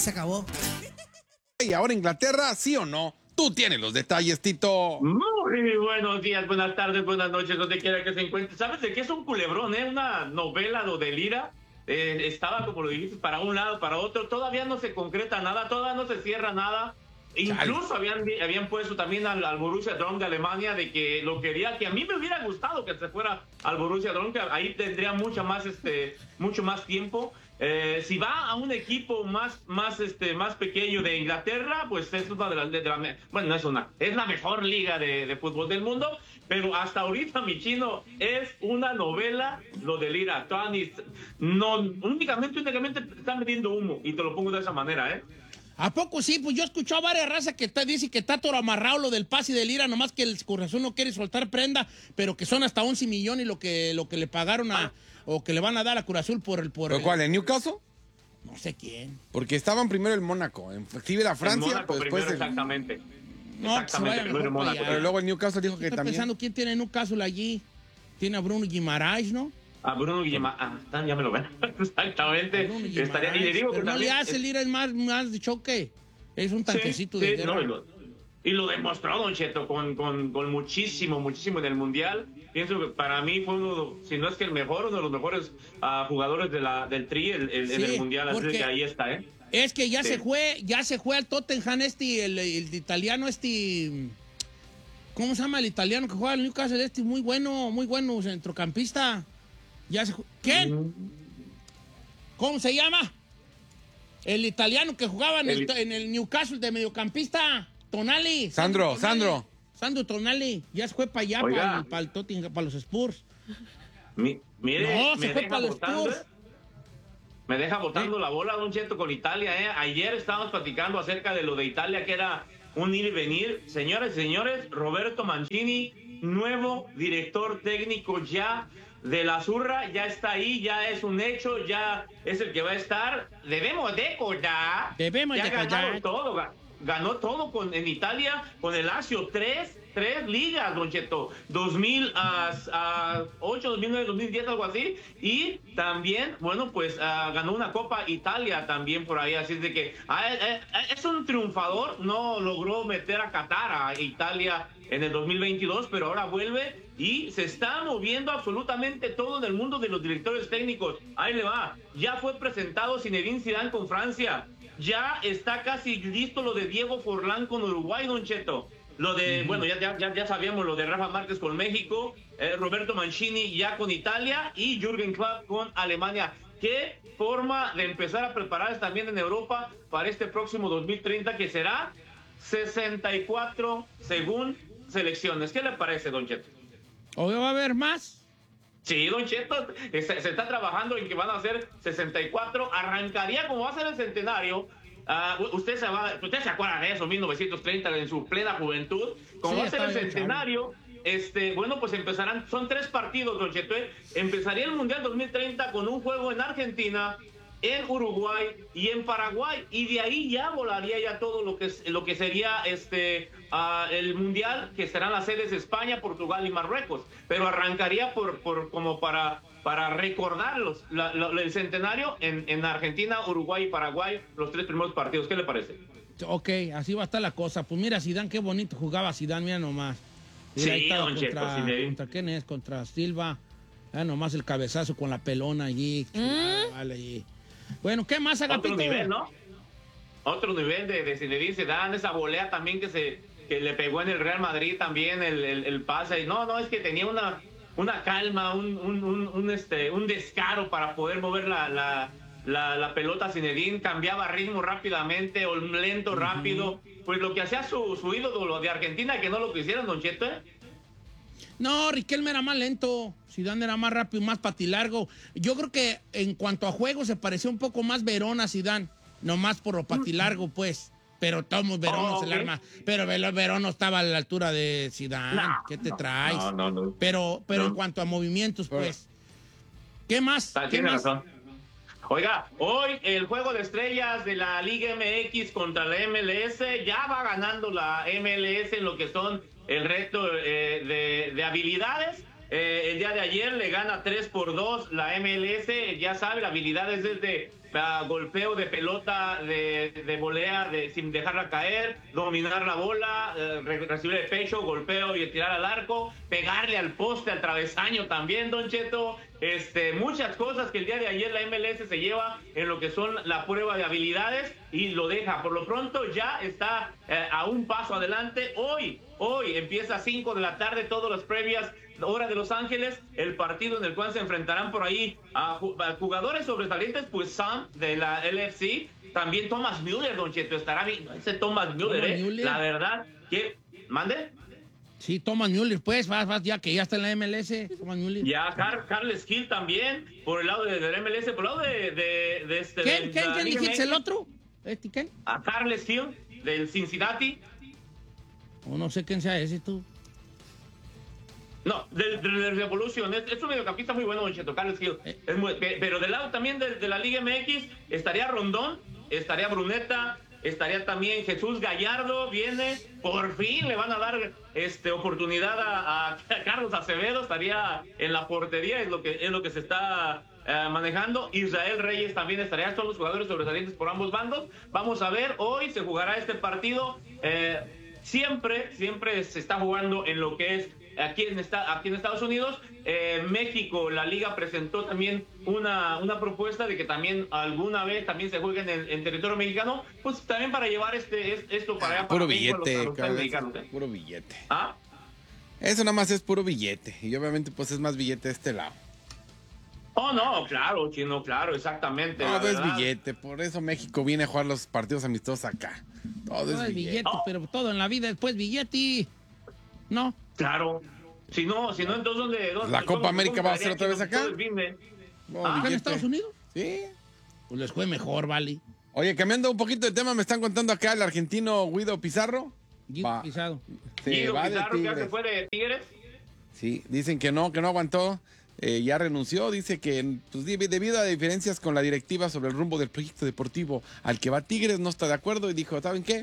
se acabó. ¿Y ahora Inglaterra, sí o no? Tú tienes los detalles, Tito. Muy buenos días, buenas tardes, buenas noches, donde quiera que se encuentre. ¿Sabes de qué es un culebrón, Una novela, lo de Lira. Estaba, como lo dijiste, para un lado, para otro. Todavía no se concreta nada, todavía no se cierra nada. Incluso habían puesto también al Borussia Dortmund de Alemania de que lo quería, que a mí me hubiera gustado que se fuera al Borussia Dortmund, que ahí tendría mucho más tiempo. Si va a un equipo más pequeño de Inglaterra, pues es una bueno, no es una, es la mejor liga de fútbol del mundo, pero hasta ahorita, mi chino, es una novela lo del Lira. No, únicamente están metiendo humo, y te lo pongo de esa manera, ¿A poco sí? Pues yo he escuchado a varias razas que dice que está todo amarrado lo del pase de Lira, nomás que el Cruz Azul no quiere soltar prenda, pero que son hasta 11 millones lo que le pagaron o que le van a dar a Cruz Azul por el... ¿Pero cuál, en Newcastle? No sé quién. Porque estaban primero el Mónaco, sí era Francia, Mónaco, pues después exactamente. No, Exactamente, primero el Mónaco. Pero luego el Newcastle dijo que Estoy también... pensando quién tiene en un caso allí. Tiene a Bruno Guimaraes, ¿no? A Bruno Guimaraes, ya me lo ven. Exactamente. Estaría, y le digo pero que no también, le hace Lira es más de choque. Es un tanquecito de guerra. No, y lo demostró, Don Cheto, con muchísimo en el Mundial. Pienso que para mí fue uno, si no es que el mejor, uno de los mejores jugadores del Tri en el Mundial. Así que ahí está, Es que ya se fue al Tottenham el italiano ¿cómo se llama el italiano que juega en Newcastle? Muy bueno centrocampista. ¿Quién? ¿Cómo se llama? El italiano que jugaba en el Newcastle de mediocampista. Tonali. Sandro. Sandro Tonali. Ya se fue para allá, para el Tottenham, para los Spurs. Mire, se fue para los Spurs. Me deja botando la bola, Don Cheto, con Italia, Ayer estábamos platicando acerca de lo de Italia, que era un ir y venir. Señoras y señores, Roberto Mancini, nuevo director técnico ya de la Zurra, ya está ahí, ya es un hecho, ya es el que va a estar. Debemos de callar. Ganó todo en Italia, con el Lazio, tres ligas, Don Cheto, 2008, 2009, 2010, algo así, y también, bueno, pues ganó una Copa Italia también por ahí, así de que es un triunfador. No logró meter a Qatar, a Italia, en el 2022, pero ahora vuelve y se está moviendo absolutamente todo en el mundo de los directores técnicos. Ahí le va, ya fue presentado Zinedine Zidane con Francia, ya está casi listo lo de Diego Forlán con Uruguay, Don Cheto. Lo de, bueno, ya sabíamos lo de Rafa Márquez con México, Roberto Mancini ya con Italia y Jürgen Klopp con Alemania. Qué forma de empezar a prepararse también en Europa para este próximo 2030, que será 64 según selecciones. ¿Qué le parece, Don Cheto? ¿O va a haber más? Sí, Don Cheto, se está trabajando en que van a ser 64. Arrancaría como va a ser el centenario. Usted se acuerda de eso, 1930, en su plena juventud. Como va a ser el centenario, bueno, pues empezarán, son 3 partidos, Don Cheto. Empezaría el Mundial 2030 con un juego en Argentina, en Uruguay y en Paraguay, y de ahí ya volaría ya todo lo que sería el Mundial, que serán las sedes España, Portugal y Marruecos, pero arrancaría como para recordarlos el centenario en Argentina, Uruguay y Paraguay, los 3 primeros partidos. ¿Qué le parece? Ok, así va a estar la cosa. Pues mira, Zidane, qué bonito jugaba Zidane, mira nomás. Sí, Don Cheto, ¿Contra quién es? Contra Silva. Nomás el cabezazo con la pelona allí. Vale, allí. Bueno, ¿qué más, Agapito? Otro nivel, ¿no? Otro nivel de Zinedine Zidane, esa volea también que le pegó en el Real Madrid también, el pase. No, es que tenía una calma, un descaro para poder mover la pelota. Zinedine cambiaba ritmo rápidamente, o lento, rápido. Pues lo que hacía su ídolo, lo de Argentina, que no lo quisieron, Don Cheto, No, Riquelme era más lento, Zidane era más rápido, más patilargo. Yo creo que en cuanto a juego se parecía un poco más Verón a Zidane, nomás por lo patilargo, pues. Pero todos Verón el arma. Pero Verón no estaba a la altura de Zidane. ¿Qué te traes? No. Pero en cuanto a movimientos, pues. ¿Qué más? Tiene razón. Oiga, hoy el juego de estrellas de la Liga MX contra la MLS, ya va ganando la MLS en lo que son el reto de habilidades. El día de ayer le gana 3-2 la MLS, ya sabe, la habilidad es desde golpeo de pelota, de volea, sin dejarla caer, dominar la bola, recibir el pecho, golpeo y tirar al arco, pegarle al poste, al travesaño también, Don Cheto. Muchas cosas que el día de ayer la MLS se lleva en lo que son la prueba de habilidades y lo deja. Por lo pronto ya está a un paso adelante. Hoy empieza a 5 de la tarde, todas las previas, hora de Los Ángeles, el partido en el cual se enfrentarán por ahí a jugadores sobresalientes, pues Sam de la LFC, también Thomas Müller, Don Cheto, estará bien, ese Thomas Müller, la verdad, que, ¿mande? Sí, Thomas Müller, pues, vas, ya que ya está en la MLS, Thomas Müller. Ya, Carles Gil también, por el lado de la MLS, por el lado de este... ¿Quién dijiste el otro? ¿Quién? A Carles Gil, del Cincinnati. No sé quién sea ese, tú. No, del Revolution, es un mediocampista muy bueno, Don Cheto, Carles Gil. Pero del lado también de la Liga MX estaría Rondón, estaría Bruneta, estaría también Jesús Gallardo, viene, por fin le van a dar oportunidad a Carlos Acevedo, estaría en la portería, es lo que se está manejando. Israel Reyes también estaría, son los jugadores sobresalientes por ambos bandos. Vamos a ver, hoy se jugará este partido, siempre se está jugando en lo que es aquí en Estados Unidos. México, la liga presentó también una propuesta de que también alguna vez también se juegue en territorio mexicano, pues también para llevar esto para allá. Puro para billete, los mexicanos, puro billete. ¿Ah? Eso nada más es puro billete. Y obviamente pues es más billete de este lado. Oh, no, claro, Chino, claro, exactamente. Todo es billete, por eso México viene a jugar los partidos amistosos acá. Todo es billete. Pero todo en la vida después billete. ¿No? Claro. Si no, entonces ¿dónde ¿La Copa América va a ser otra vez acá? ¿Acá en Estados Unidos? Sí. Pues les fue mejor, vale. Oye, cambiando un poquito de tema, me están contando acá el argentino Guido Pizarro. Guido Pizarro. Guido Pizarro, ¿ya se fue de Tigres? Sí, dicen que no aguantó. Ya renunció, dice que pues, debido a diferencias con la directiva sobre el rumbo del proyecto deportivo al que va Tigres, no está de acuerdo y dijo, ¿saben qué?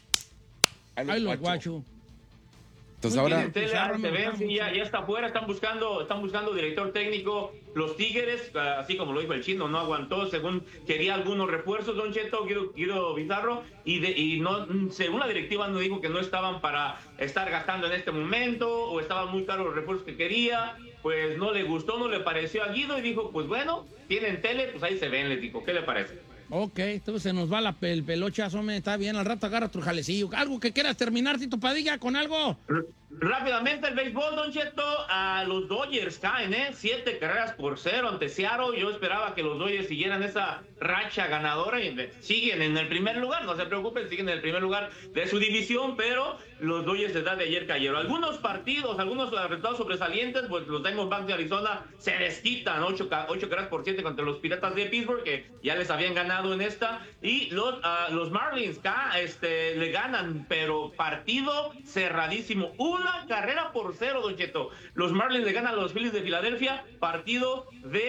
Ahí los guacho. Entonces ahora ya está afuera, están buscando director técnico. Los Tigres, así como lo dijo el Chino, no aguantó, según quería algunos refuerzos, Don Cheto, Guido Pizarro, y no, según la directiva no dijo que no estaban para estar gastando en este momento, o estaban muy caros los refuerzos que quería. Pues no le gustó, no le pareció a Guido y dijo, pues bueno, tienen tele, pues ahí se ven, les digo, ¿qué le parece? Ok, entonces se nos va el pelochazo, está bien, al rato agarra tu jalecillo. ¿Algo que quieras terminar, Tito Padilla, con algo? Rápidamente el béisbol, Don Cheto, a los Dodgers caen, 7 carreras por 0 ante Seattle. Yo esperaba que los Dodgers siguieran esa racha ganadora y siguen en el primer lugar, no se preocupen, siguen en el primer lugar de su división, pero los Dodgers de ayer cayeron. Algunos partidos, algunos resultados sobresalientes, pues los Diamondbacks de Arizona se desquitan 8 carreras por 7 contra los Piratas de Pittsburgh, que ya les habían ganado en esta, y los Marlins le ganan, pero partido cerradísimo, 1 carrera por 0, Don Cheto. Los Marlins le ganan a los Phillies de Filadelfia, partido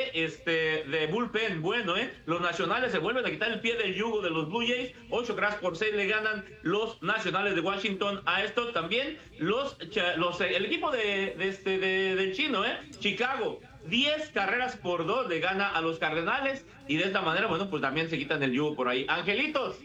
de bullpen, bueno, los nacionales se vuelven a quitar el pie del yugo de los Blue Jays, 8 carreras por 6 le ganan los nacionales de Washington a estos. También el equipo del Chino, Chicago, 10 carreras por 2 le gana a los Cardenales, y de esta manera, bueno, pues también se quitan el yugo por ahí. Angelitos,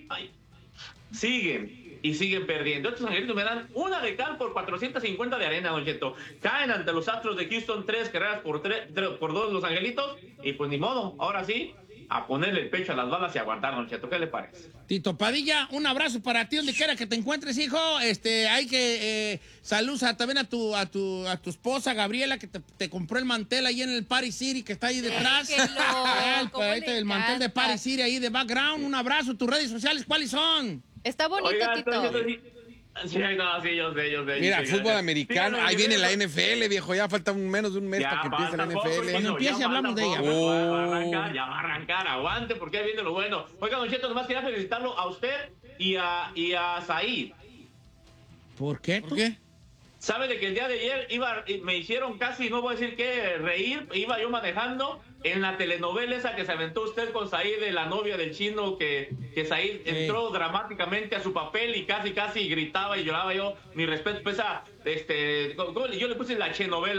siguen perdiendo. Estos Angelitos me dan una de cal por 450 de arena, Don Cheto. Caen ante los Astros de Houston, 3 carreras por 2 los Angelitos, y pues ni modo, ahora sí, a ponerle el pecho a las balas y aguantar, Don Cheto. ¿Qué le parece? Tito Padilla, un abrazo para ti donde quiera que te encuentres, hijo. Hay que saludos también a tu esposa Gabriela, que te compró el mantel ahí en el Paris City que está ahí detrás. El mantel de Paris City ahí de background. Un abrazo. Tus redes sociales, ¿cuáles son? Está bonito, Oiga, Tito. Sí, no, sí, yo sé. Mira, fútbol americano, ahí viene la NFL. NFL, viejo, ya falta menos de un mes para que empiece la NFL. Cuando empiece hablamos de ella. Ya va a arrancar, aguante, porque ahí viene lo bueno. Oiga, Don Cheto, nomás quería felicitarlo a usted y a Said. ¿Por qué? ¿Por qué? ¿Sabe de que el día de ayer me hicieron casi, no voy a decir qué, reír? Iba yo manejando en la telenovela esa que se aventó usted con Said, de la novia del Chino, que Said entró dramáticamente a su papel y casi gritaba y lloraba. Yo, mi respeto, pues yo le puse la chenovela.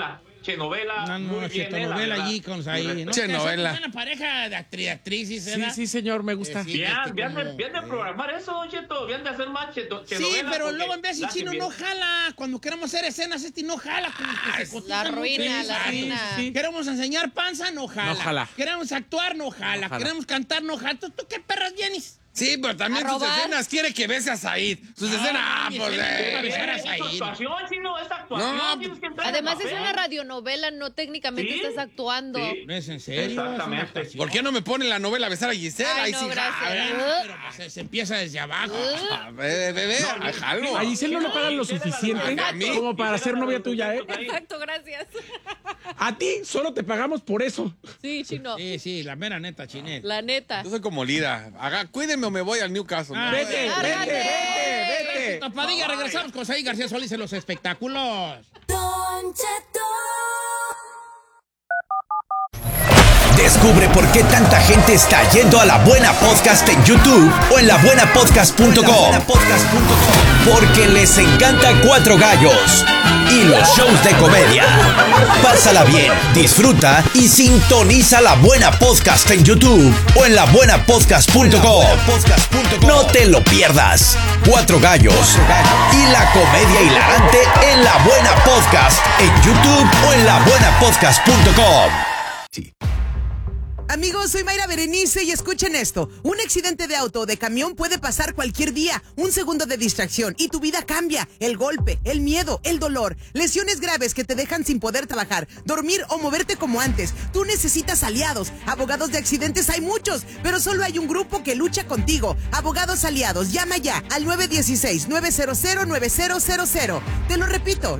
Chenovela, muy bien. Novela allí con ahí, ¿no? Chenovela. Una pareja de actrices, ¿verdad? Sí, señor, me gusta. Bien de programar eso, Don Cheto. Bien de hacer más Chenovela. Sí, pero luego en vez de chino no jala. Cuando queremos hacer escenas, no jala. La ruina. Queremos enseñar panza, no jala. Queremos actuar, no jala. Queremos cantar, no jala. ¿Tú qué perras vienes? Sí, pero también sus escenas quiere que bese a Said. Sus escenas, pues. Es actuación, chino, es actuación. No, tienes que entrar Además en es papel. una radionovela, no técnicamente estás actuando. Sí. ¿No es en serio? Exactamente. ¿Por qué no me pone la novela a besar a Gisela? Ay, Ahí no, sí, gracias. Pero pues, se empieza desde abajo. bebé, jalo. A Giselle no le pagan lo suficiente A mí. como para ser novia tuya, ¿eh? Exacto, gracias. A ti solo te pagamos por eso. Sí, chino. Sí, la mera neta, Chinel. La neta. Yo soy como Lida. Cuídenme o me voy al Newcastle. Vete. Padilla, regresamos con Said García Solís en los espectáculos. Don Cheto. Descubre por qué tanta gente está yendo a La Buena Podcast en YouTube o en labuenapodcast.com. Porque les encanta Cuatro Gallos y los shows de comedia. Pásala bien, disfruta y sintoniza La Buena Podcast en YouTube o en labuenapodcast.com. No te lo pierdas. Cuatro Gallos y la comedia hilarante en La Buena Podcast en YouTube o en labuenapodcast.com. Sí. Amigos, soy Mayra Berenice y escuchen esto. Un accidente de auto o de camión puede pasar cualquier día. Un segundo de distracción y tu vida cambia. El golpe, el miedo, el dolor, lesiones graves que te dejan sin poder trabajar, dormir o moverte como antes. Tú necesitas aliados. Abogados de accidentes hay muchos, pero solo hay un grupo que lucha contigo. Abogados Aliados, llama ya al 916-900-9000. Te lo repito,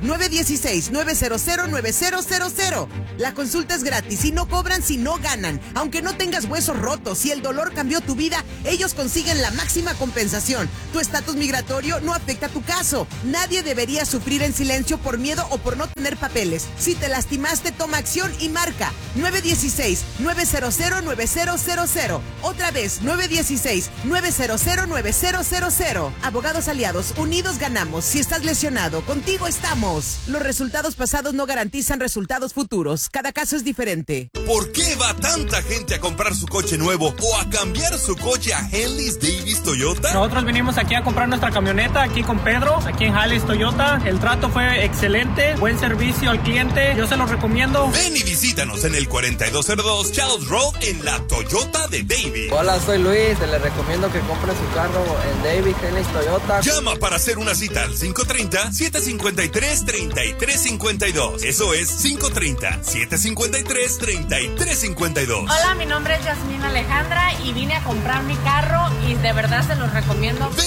916-900-9000. La consulta es gratis y no cobran si no ganan. Aunque no tengas huesos rotos, si el dolor cambió tu vida, ellos consiguen la máxima compensación. Tu estatus migratorio no afecta tu caso. Nadie debería sufrir en silencio por miedo o por no tener papeles. Si te lastimaste, toma acción y marca 916-900-9000. Otra vez, 916-900-9000. Abogados Aliados, unidos ganamos. Si estás lesionado, contigo estamos. Los resultados pasados no garantizan resultados futuros. Cada caso es diferente. ¿Por qué va tanta gente a comprar su coche nuevo o a cambiar su coche a Henley's Davis Toyota? Nosotros vinimos aquí a comprar nuestra camioneta aquí con Pedro, aquí en Henley's Toyota. El trato fue excelente, buen servicio al cliente, yo se lo recomiendo. Ven y visítanos en el 4202 Charles Road en la Toyota de Davis. Hola, soy Luis, le recomiendo que compre su carro en Davis Henley's Toyota. Llama para hacer una cita al 530-753-3352. Eso es 530-753-3352. Hola, mi nombre es Yasmina Alejandra y vine a comprar mi carro y de verdad se los recomiendo.